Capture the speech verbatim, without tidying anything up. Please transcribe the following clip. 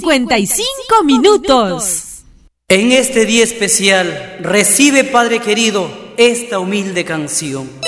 cincuenta y cinco minutos. En este día especial, recibe, Padre querido, esta humilde canción.